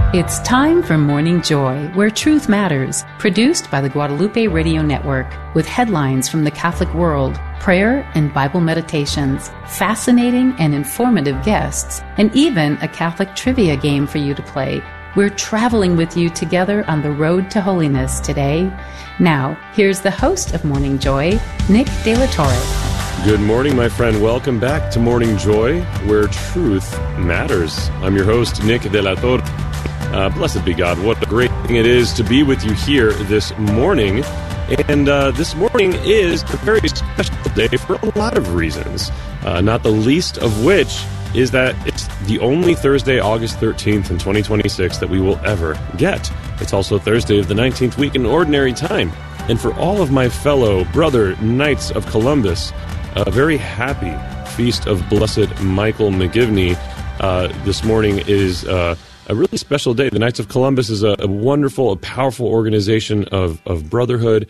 It's time for Morning Joy, where truth matters, produced by the Guadalupe Radio Network, with headlines from the Catholic world, prayer and Bible meditations, fascinating and informative guests, and even a Catholic trivia game for you to play. We're traveling with you together on the road to holiness today. Now, here's the host of Morning Joy, Nick De La Torre. Good morning, my friend. Welcome back to Morning Joy, where truth matters. I'm your host, Nick De La Torre. Blessed be God. What a great thing it is to be with you here this morning. And this morning is a very special day for a lot of reasons, not the least of which is that it's the only Thursday, August 13th in 2026 that we will ever get. It's also Thursday of the 19th week in Ordinary Time. And for all of my fellow brother Knights of Columbus, a very happy feast of Blessed Michael McGivney. This morning is a really special day. The Knights of Columbus is a wonderful, a powerful organization of brotherhood,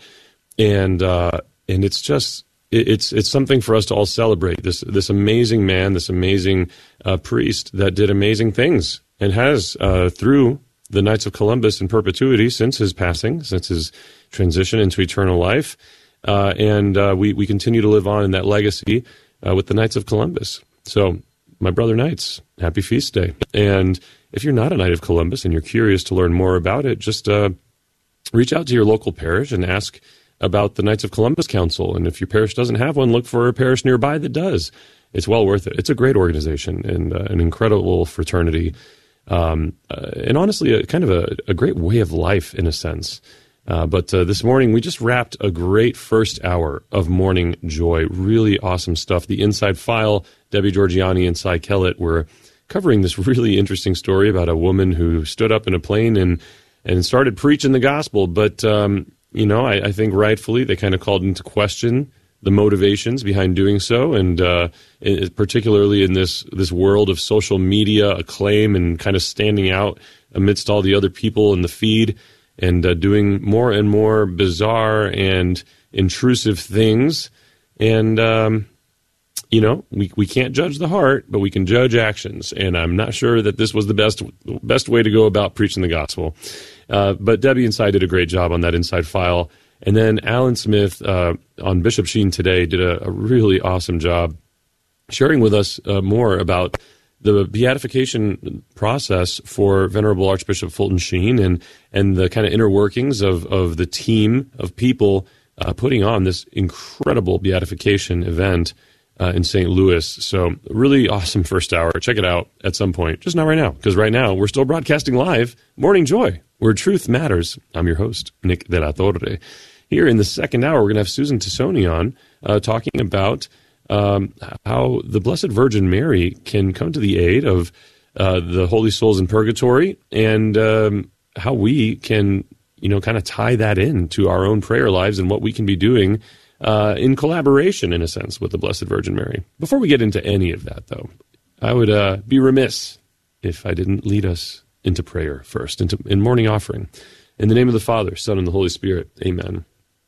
and it's just it's something for us to all celebrate. This amazing man, this amazing priest that did amazing things and has through the Knights of Columbus in perpetuity since his passing, since his transition into eternal life, and we continue to live on in that legacy with the Knights of Columbus. So, my brother Knights, happy feast day. And if you're not a Knight of Columbus and you're curious to learn more about it, just reach out to your local parish and ask about the Knights of Columbus Council. And if your parish doesn't have one, look for a parish nearby that does. It's well worth it. It's a great organization and an incredible fraternity. And honestly, a kind of a great way of life in a sense. But this morning, we just wrapped a great first hour of Morning Joy. Really awesome stuff. The Inside File, Debbie Georgiani and Cy Kellett were covering this really interesting story about a woman who stood up in a plane and started preaching the gospel. But, I think rightfully they kind of called into question the motivations behind doing so, and particularly in this world of social media acclaim and kind of standing out amidst all the other people in the feed and doing more and more bizarre and intrusive things. And, we can't judge the heart, but we can judge actions. And I'm not sure that this was the best way to go about preaching the gospel. But Debbie and Cy did a great job on that Inside File. And then Alan Smith on Bishop Sheen Today did a really awesome job sharing with us more about the beatification process for Venerable Archbishop Fulton Sheen and the kind of inner workings of the team of people putting on this incredible beatification event in St. Louis. So really awesome first hour. Check it out at some point. Just not right now, because right now we're still broadcasting live Morning Joy, where truth matters. I'm your host, Nick De La Torre. Here in the second hour, we're going to have Susan Tassoni on talking about how the Blessed Virgin Mary can come to the aid of the holy souls in purgatory, and how we can, kind of tie that in to our own prayer lives and what we can be doing in collaboration, in a sense, with the Blessed Virgin Mary. Before we get into any of that, though, I would be remiss if I didn't lead us into prayer first, in morning offering. In the name of the Father, Son, and the Holy Spirit, amen.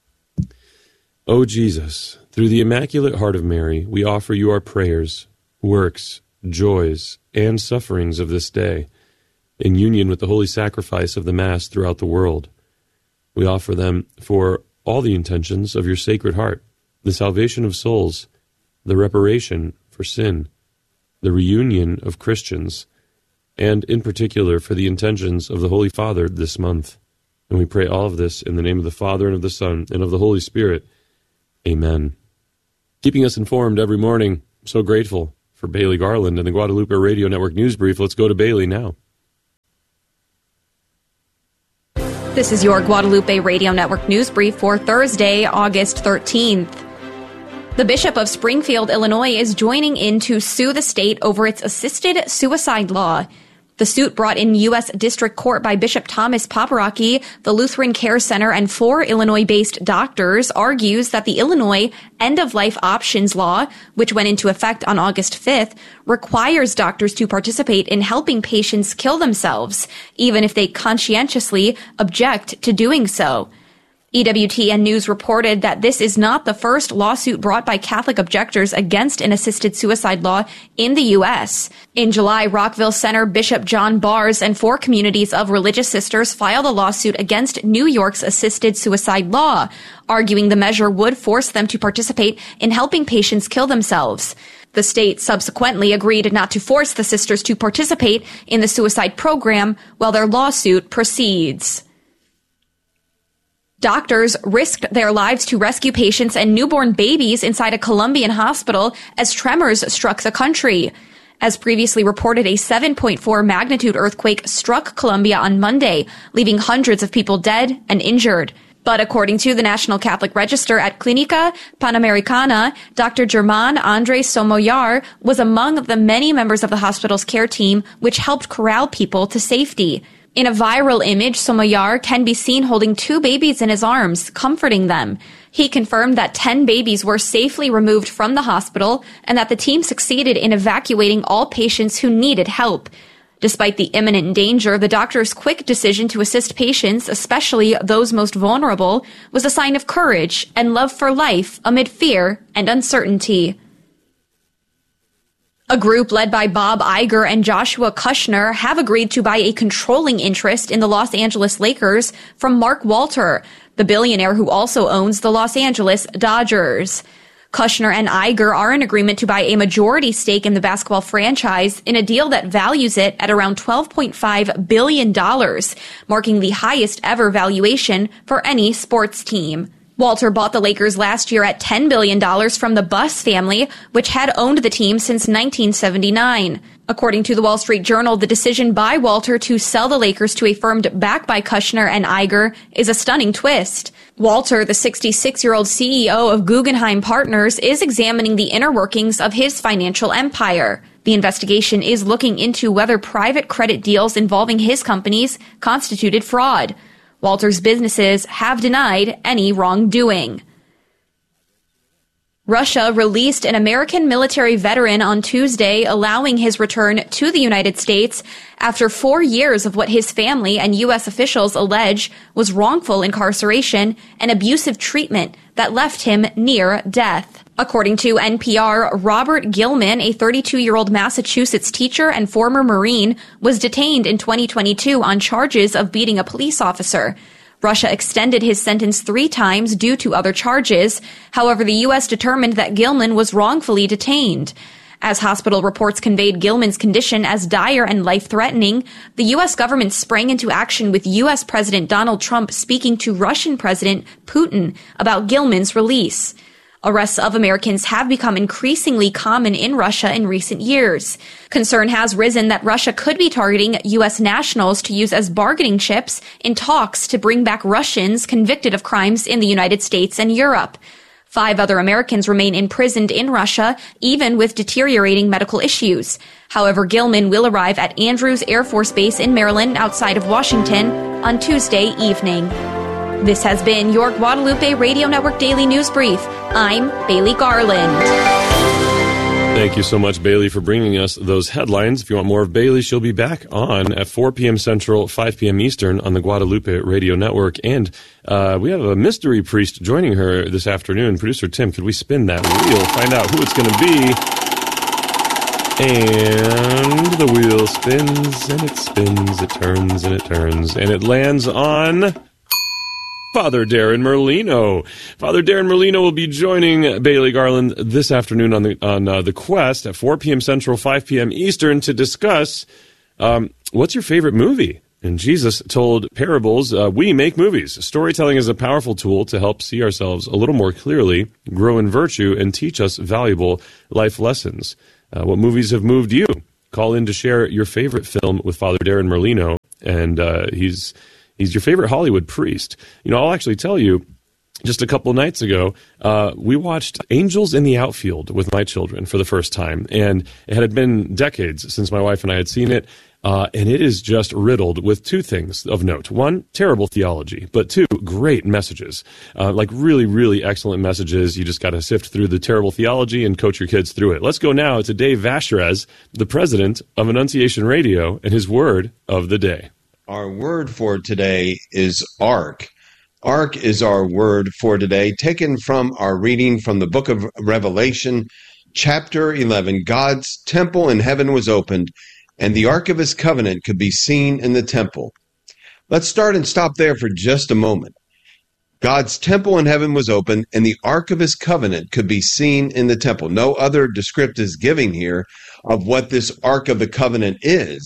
O Jesus, through the Immaculate Heart of Mary, we offer you our prayers, works, joys, and sufferings of this day, in union with the holy sacrifice of the Mass throughout the world. We offer them for all the intentions of your Sacred Heart, the salvation of souls, the reparation for sin, the reunion of Christians, and in particular for the intentions of the Holy Father this month. And we pray all of this in the name of the Father, and of the Son, and of the Holy Spirit. Amen. Keeping us informed every morning. I'm so grateful for Bailey Garland and the Guadalupe Radio Network News Brief. Let's go to Bailey now. This is your Guadalupe Radio Network News Brief for Thursday, August 13th. The Bishop of Springfield, Illinois, is joining in to sue the state over its assisted suicide law. The suit, brought in U.S. District Court by Bishop Thomas Paparocki, the Lutheran Care Center, and 4 Illinois-based doctors, argues that the Illinois End-of-Life Options Law, which went into effect on August 5th, requires doctors to participate in helping patients kill themselves, even if they conscientiously object to doing so. EWTN News reported that this is not the first lawsuit brought by Catholic objectors against an assisted suicide law in the U.S. In July, Rockville Center Bishop John Bars and 4 communities of religious sisters filed a lawsuit against New York's assisted suicide law, arguing the measure would force them to participate in helping patients kill themselves. The state subsequently agreed not to force the sisters to participate in the suicide program while their lawsuit proceeds. Doctors risked their lives to rescue patients and newborn babies inside a Colombian hospital as tremors struck the country. As previously reported, a 7.4 magnitude earthquake struck Colombia on Monday, leaving hundreds of people dead and injured. But according to the National Catholic Register at Clínica Panamericana, Dr. Germán Andrés Somoyar was among the many members of the hospital's care team which helped corral people to safety. In a viral image, Somoyar can be seen holding 2 babies in his arms, comforting them. He confirmed that 10 babies were safely removed from the hospital and that the team succeeded in evacuating all patients who needed help. Despite the imminent danger, the doctor's quick decision to assist patients, especially those most vulnerable, was a sign of courage and love for life amid fear and uncertainty. A group led by Bob Iger and Joshua Kushner have agreed to buy a controlling interest in the Los Angeles Lakers from Mark Walter, the billionaire who also owns the Los Angeles Dodgers. Kushner and Iger are in agreement to buy a majority stake in the basketball franchise in a deal that values it at around $12.5 billion, marking the highest ever valuation for any sports team. Walter bought the Lakers last year at $10 billion from the Buss family, which had owned the team since 1979. According to the Wall Street Journal, the decision by Walter to sell the Lakers to a firm backed by Kushner and Iger is a stunning twist. Walter, the 66-year-old CEO of Guggenheim Partners, is examining the inner workings of his financial empire. The investigation is looking into whether private credit deals involving his companies constituted fraud. Walter's businesses have denied any wrongdoing. Russia released an American military veteran on Tuesday, allowing his return to the United States after 4 years of what his family and U.S. officials allege was wrongful incarceration and abusive treatment that left him near death. According to NPR, Robert Gilman, a 32-year-old Massachusetts teacher and former Marine, was detained in 2022 on charges of beating a police officer. Russia extended his sentence 3 times due to other charges. However, the U.S. determined that Gilman was wrongfully detained. As hospital reports conveyed Gilman's condition as dire and life-threatening, the U.S. government sprang into action with U.S. President Donald Trump speaking to Russian President Putin about Gilman's release. Arrests of Americans have become increasingly common in Russia in recent years. Concern has risen that Russia could be targeting U.S. nationals to use as bargaining chips in talks to bring back Russians convicted of crimes in the United States and Europe. 5 other Americans remain imprisoned in Russia, even with deteriorating medical issues. However, Gilman will arrive at Andrews Air Force Base in Maryland outside of Washington on Tuesday evening. This has been your Guadalupe Radio Network Daily News Brief. I'm Bailey Garland. Thank you so much, Bailey, for bringing us those headlines. If you want more of Bailey, she'll be back on at 4 p.m. Central, 5 p.m. Eastern on the Guadalupe Radio Network. And we have a mystery priest joining her this afternoon. Producer Tim, could we spin that wheel, find out who it's going to be? And the wheel spins, and it spins, it turns, and it turns, and it lands on Father Darren Merlino. Father Darren Merlino will be joining Bailey Garland this afternoon on the Quest at 4 p.m. Central, 5 p.m. Eastern to discuss what's your favorite movie. And Jesus told parables, we make movies. Storytelling is a powerful tool to help see ourselves a little more clearly, grow in virtue, and teach us valuable life lessons. What movies have moved you? Call in to share your favorite film with Father Darren Merlino, and he's your favorite Hollywood priest. You know, I'll actually tell you, just a couple nights ago, we watched Angels in the Outfield with my children for the first time. And it had been decades since my wife and I had seen it. And it is just riddled with 2 things of note. 1, terrible theology, but 2, great messages. Like really, really excellent messages. You just got to sift through the terrible theology and coach your kids through it. Let's go now to Dave Vashrez, the president of Annunciation Radio, and his word of the day. Our word for today is ark. Ark is our word for today, taken from our reading from the book of Revelation, chapter 11. God's temple in heaven was opened, and the Ark of his covenant could be seen in the temple. Let's start and stop there for just a moment. God's temple in heaven was open, and the Ark of his covenant could be seen in the temple. No other description is given here of what this Ark of the covenant is.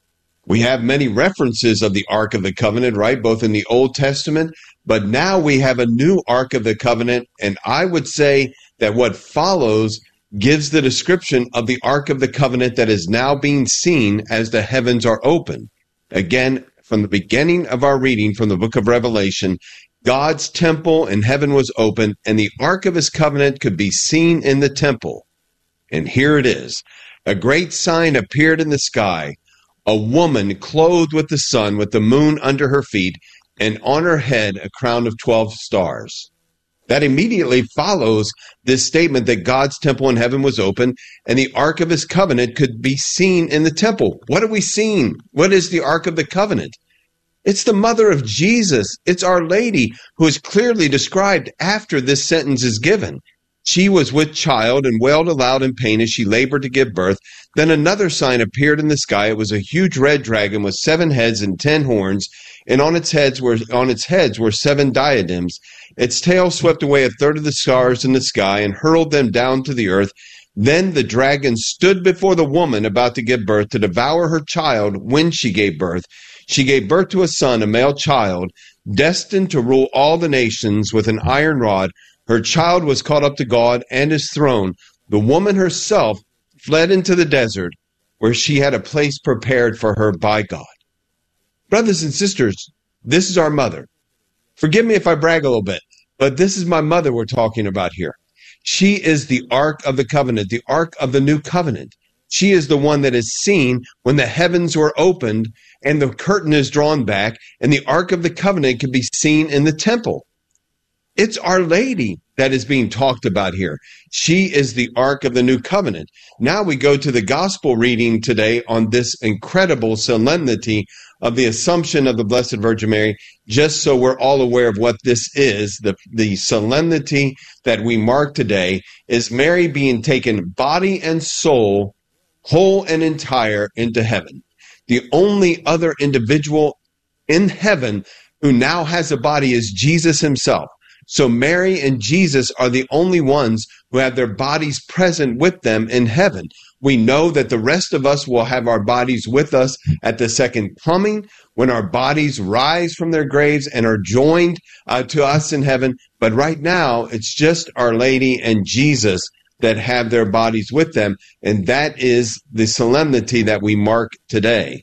We have many references of the Ark of the Covenant, right, both in the Old Testament, but now we have a new Ark of the Covenant, and I would say that what follows gives the description of the Ark of the Covenant that is now being seen as the heavens are open. Again, from the beginning of our reading from the book of Revelation, God's temple in heaven was open, and the Ark of his covenant could be seen in the temple. And here it is. A great sign appeared in the sky, a woman clothed with the sun, with the moon under her feet, and on her head a crown of 12 stars. That immediately follows this statement that God's temple in heaven was open, and the Ark of his covenant could be seen in the temple. What are we seeing? What is the Ark of the covenant? It's the mother of Jesus. It's Our Lady, who is clearly described after this sentence is given. She was with child and wailed aloud in pain as she labored to give birth. Then another sign appeared in the sky. It was a huge red dragon with 7 heads and 10 horns, and on its heads were 7 diadems. Its tail swept away a third of the stars in the sky and hurled them down to the earth. Then the dragon stood before the woman about to give birth to devour her child when she gave birth. She gave birth to a son, a male child, destined to rule all the nations with an iron rod. Her child was caught up to God and his throne. The woman herself fled into the desert, where she had a place prepared for her by God. Brothers and sisters, this is our mother. Forgive me if I brag a little bit, but this is my mother we're talking about here. She is the Ark of the Covenant, the Ark of the New Covenant. She is the one that is seen when the heavens were opened and the curtain is drawn back, and the Ark of the Covenant can be seen in the temple. It's Our Lady that is being talked about here. She is the Ark of the New Covenant. Now we go to the gospel reading today on this incredible solemnity of the Assumption of the Blessed Virgin Mary, just so we're all aware of what this is. The solemnity that we mark today is Mary being taken body and soul, whole and entire, into heaven. The only other individual in heaven who now has a body is Jesus himself. So Mary and Jesus are the only ones who have their bodies present with them in heaven. We know that the rest of us will have our bodies with us at the second coming, when our bodies rise from their graves and are joined to us in heaven. But right now, it's just Our Lady and Jesus that have their bodies with them, and that is the solemnity that we mark today.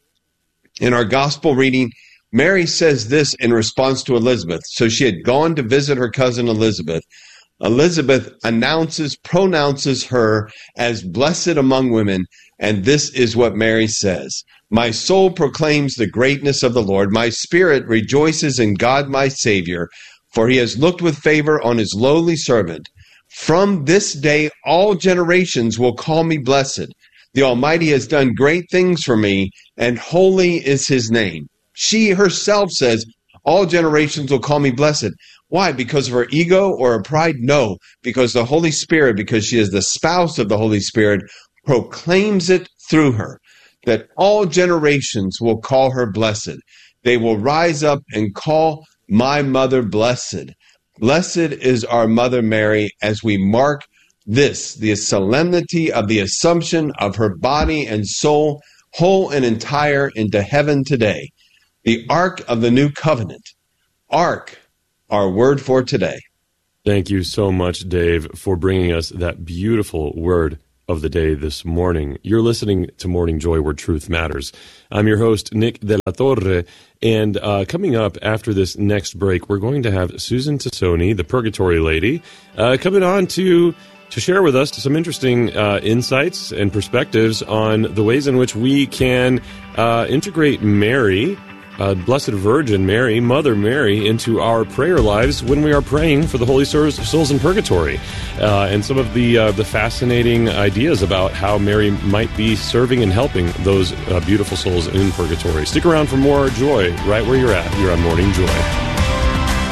In our gospel reading, Mary says this in response to Elizabeth. So she had gone to visit her cousin Elizabeth. Elizabeth pronounces her as blessed among women, and this is what Mary says. My soul proclaims the greatness of the Lord. My spirit rejoices in God my Savior, for he has looked with favor on his lowly servant. From this day all generations will call me blessed. The Almighty has done great things for me, and holy is his name. She herself says, all generations will call me blessed. Why? Because of her ego or her pride? No, because the Holy Spirit, because she is the spouse of the Holy Spirit, proclaims it through her, that all generations will call her blessed. They will rise up and call my mother blessed. Blessed is our Mother Mary as we mark this, the solemnity of the Assumption of her body and soul, whole and entire, into heaven today. The Ark of the New Covenant. Ark, our word for today. Thank you so much, Dave, for bringing us that beautiful word of the day this morning. You're listening to Morning Joy, where truth matters. I'm your host, Nick de la Torre, and coming up after this next break, we're going to have Susan Tassoni, the Purgatory Lady, coming on to share with us some interesting insights and perspectives on the ways in which we can integrate Mary, Blessed Virgin Mary, Mother Mary, into our prayer lives when we are praying for the holy souls in purgatory, and some of the fascinating ideas about how Mary might be serving and helping those beautiful souls in purgatory. Stick around for more joy right where you're at. You're on Morning Joy.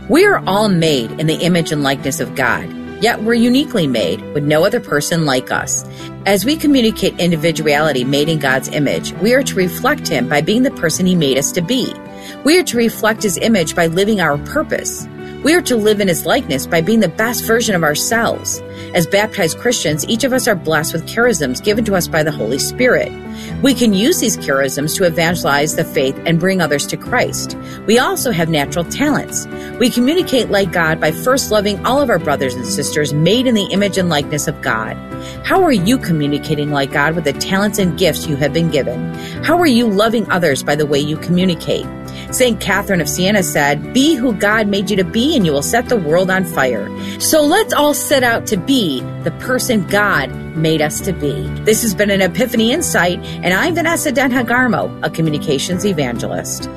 We are all made in the image and likeness of God, yet we're uniquely made with no other person like us. As we communicate individuality made in God's image, we are to reflect Him by being the person He made us to be. We are to reflect His image by living our purpose. We are to live in His likeness by being the best version of ourselves. As baptized Christians, each of us are blessed with charisms given to us by the Holy Spirit. We can use these charisms to evangelize the faith and bring others to Christ. We also have natural talents. We communicate like God by first loving all of our brothers and sisters made in the image and likeness of God. How are you communicating like God with the talents and gifts you have been given? How are you loving others by the way you communicate? St. Catherine of Siena said, "Be who God made you to be and you will set the world on fire." So let's all set out to be the person God made us to be. This has been an Epiphany Insight, and I'm Vanessa Denhagarmo, a communications evangelist.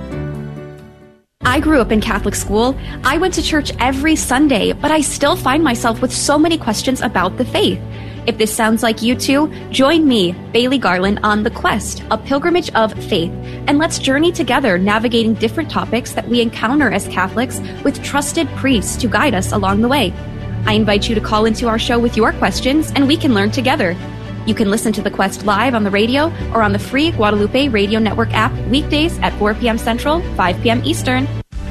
I grew up in Catholic school. I went to church every Sunday, but I still find myself with so many questions about the faith. If this sounds like you too, join me, Bailey Garland, on The Quest, a pilgrimage of faith, and let's journey together navigating different topics that we encounter as Catholics with trusted priests to guide us along the way. I invite you to call into our show with your questions, and we can learn together. You can listen to The Quest live on the radio or on the free Guadalupe Radio Network app weekdays at 4 p.m. Central, 5 p.m. Eastern.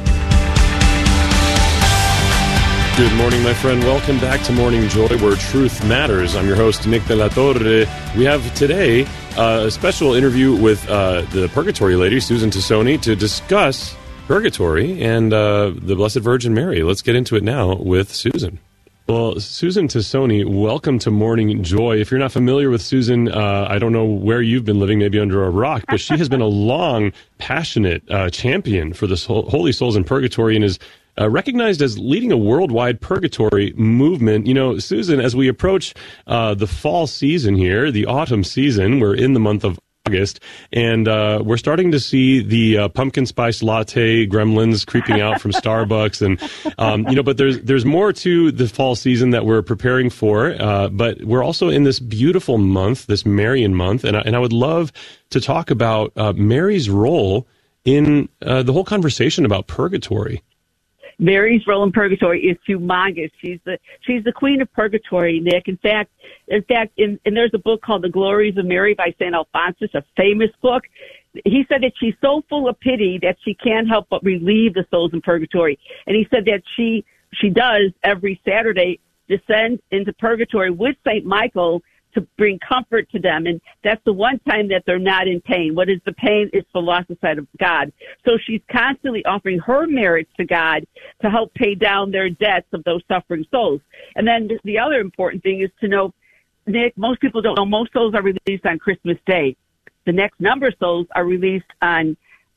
Good morning, my friend. Welcome back to Morning Joy, where truth matters. I'm your host, Nick de la Torre. We have today a special interview with the Purgatory lady, Susan Tassoni, to discuss Purgatory and the Blessed Virgin Mary. Let's get into it now with Susan. Well, Susan Tassoni, welcome to Morning Joy. If you're not familiar with Susan, I don't know where you've been living, maybe under a rock, but she has been a long, passionate champion for the Holy Souls in Purgatory and is recognized as leading a worldwide purgatory movement. You know, Susan, as we approach the fall season here, the autumn season, we're in the month of August, and we're starting to see the pumpkin spice latte gremlins creeping out from Starbucks, and but there's more to the fall season that we're preparing for. But we're also in this beautiful month, this Marian month, and I would love to talk about Mary's role in the whole conversation about purgatory. Mary's role in purgatory is humongous. She's the queen of purgatory, Nick. In fact, and there's a book called The Glories of Mary by St. Alphonsus, a famous book. He said that she's so full of pity that she can't help but relieve the souls in purgatory. And he said that she does every Saturday descend into purgatory with St. Michael to bring comfort to them. And that's the one time that they're not in pain. What is the pain? It's the lost sight of God. So she's constantly offering her merits to God to help pay down their debts of those suffering souls. And then the other important thing is to know, Nick, most people don't know, most souls are released on Christmas Day. The next number of souls are released on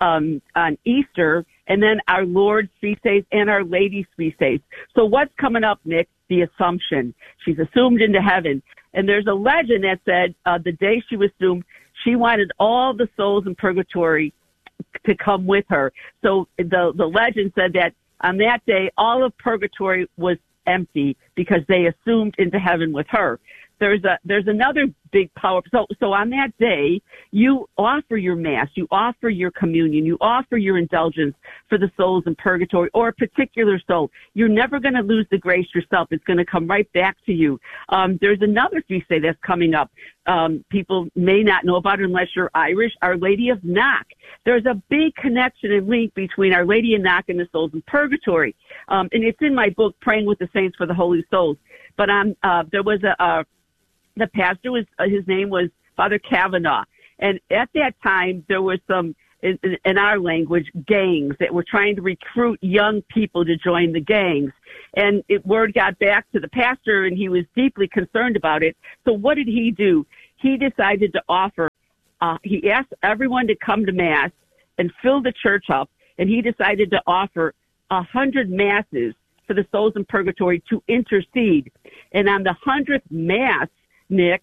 Easter, and then our Lord's feast days and Our Lady's feast days. So what's coming up, Nick? The Assumption. She's assumed into heaven. And there's a legend that said the day she was assumed, she wanted all the souls in purgatory to come with her. So the legend said that on that day, all of purgatory was empty because they assumed into heaven with her. There's another big power. So on that day, you offer your mass, you offer your communion, you offer your indulgence for the souls in purgatory or a particular soul. You're never going to lose the grace yourself. It's going to come right back to you. There's another feast day that's coming up. People may not know about it unless you're Irish, Our Lady of Knock. There's a big connection and link between Our Lady of Knock and the souls in purgatory. And it's in my book, Praying with the Saints for the Holy Souls. But there was the pastor his name was Father Kavanaugh. And at that time, there was some, in our language, gangs that were trying to recruit young people to join the gangs. And word got back to the pastor, and he was deeply concerned about it. So what did he do? He decided to offer, he asked everyone to come to Mass and fill the church up, and he decided to offer 100 Masses for the souls in purgatory to intercede. And on the 100th Mass, Nick,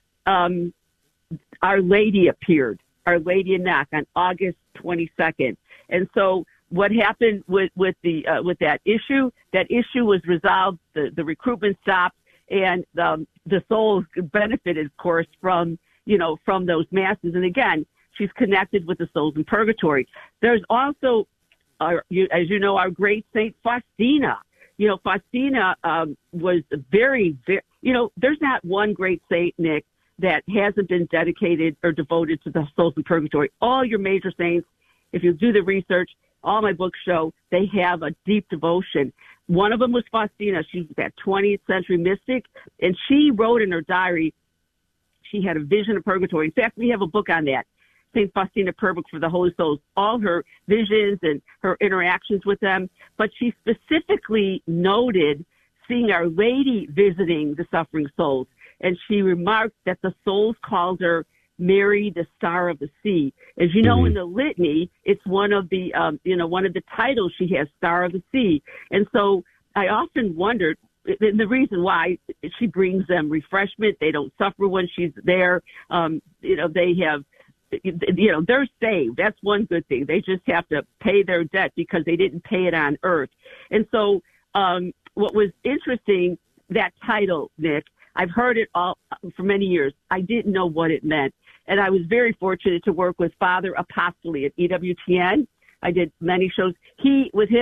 Our Lady appeared, Our Lady of Knock, on August 22nd. And so what happened with that issue? That issue was resolved. The recruitment stopped, and the souls benefited, of course, from those masses. And again, she's connected with the souls in purgatory. There's also as you know, our great Saint Faustina. You know, Faustina was very, very, you know, there's not one great saint, Nick, that hasn't been dedicated or devoted to the souls in purgatory. All your major saints, if you do the research, all my books show they have a deep devotion. One of them was Faustina. She was that 20th century mystic, and she wrote in her diary she had a vision of purgatory. In fact, we have a book on that, St. Faustina Prayer Book for the Holy Souls, all her visions and her interactions with them. But she specifically noted seeing Our Lady visiting the suffering souls. And she remarked that the souls called her Mary, the Star of the Sea. As you know, in the litany, it's one of the, one of the titles she has, Star of the Sea. And so I often wondered, and the reason why she brings them refreshment, they don't suffer when she's there. They have, they're saved. That's one good thing. They just have to pay their debt because they didn't pay it on earth. And so what was interesting, that title, Nick, I've heard it all for many years. I didn't know what it meant. And I was very fortunate to work with Father Apostoli at EWTN. I did many shows. He was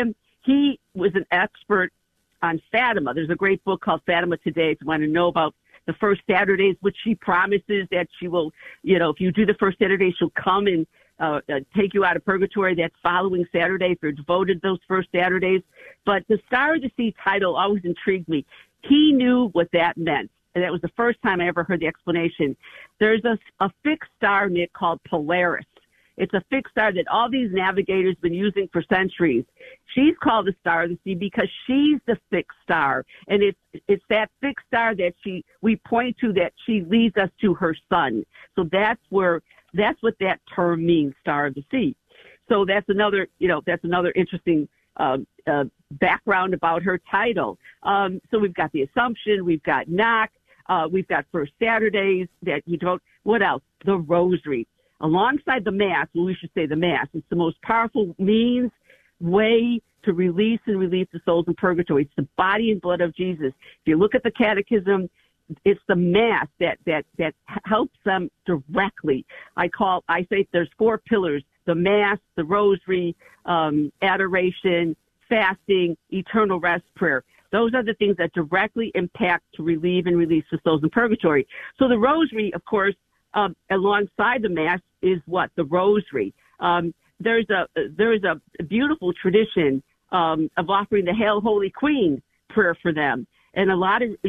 an expert on Fatima. There's a great book called Fatima Today if you want to know about the first Saturdays, which she promises that she will, if you do the first Saturday, she'll come and take you out of purgatory that following Saturday if you're devoted those first Saturdays. But the Star of the Sea title always intrigued me. He knew what that meant. And that was the first time I ever heard the explanation. There's a fixed star, Nick, called Polaris. It's a fixed star that all these navigators been using for centuries. She's called the Star of the Sea because she's the fixed star. And it's that fixed star that we point to, that she leads us to her son. So that's what that term means, Star of the Sea. So that's another interesting background about her title. So we've got the Assumption, we've got Knock, we've got First Saturdays that you don't. What else? The Rosary. Alongside the Mass, well, we should say the Mass, it's the most powerful way to release and relieve the souls in purgatory. It's the body and blood of Jesus. If you look at the Catechism, it's the Mass that helps them directly. I say there's 4 pillars: the Mass, the Rosary, adoration, fasting, eternal rest prayer. Those are the things that directly impact to relieve and release the souls in purgatory. So the Rosary, of course, alongside the Mass is what? The Rosary. There is a beautiful tradition of offering the Hail Holy Queen prayer for them. And a lot of,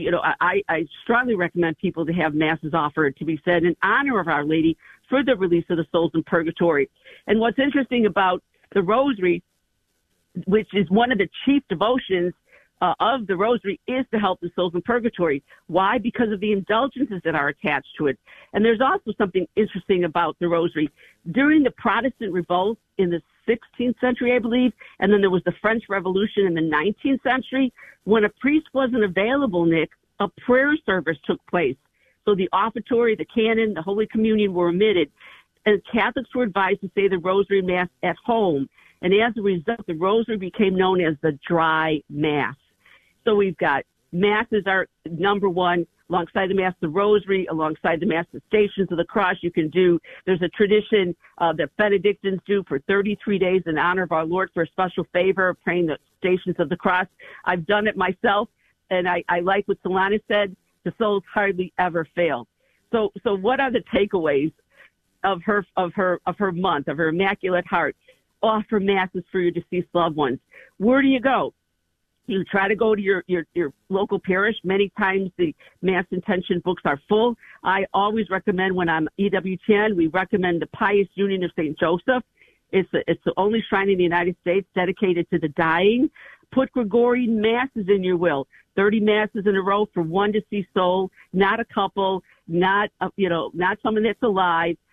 I strongly recommend people to have Masses offered to be said in honor of Our Lady for the release of the souls in purgatory. And what's interesting about the Rosary, which is one of the chief devotions of the Rosary, is to help the souls in purgatory. Why? Because of the indulgences that are attached to it. And there's also something interesting about the Rosary. During the Protestant revolt in the 16th century, I believe, and then there was the French Revolution in the 19th century, when a priest wasn't available, Nick, a prayer service took place. So the offertory, the canon, the Holy Communion were omitted. And Catholics were advised to say the Rosary Mass at home. And as a result, the Rosary became known as the Dry Mass. So we've got Masses are number one, alongside the Mass, the Rosary, alongside the Mass, the Stations of the Cross. There's a tradition that Benedictines do for 33 days in honor of our Lord for a special favor, praying the Stations of the Cross. I've done it myself, and I like what Solana said, the souls hardly ever fail. So what are the takeaways of her month, of her Immaculate Heart? Offer Masses for your deceased loved ones. Where do you go? You try to go to your local parish. Many times the Mass intention books are full. I always recommend, when I'm EWTN, we recommend the Pious Union of St. Joseph. It's the only shrine in the United States dedicated to the dying. Put Gregorian Masses in your will. 30 Masses in a row for one deceased soul, not a couple, not someone that's alive.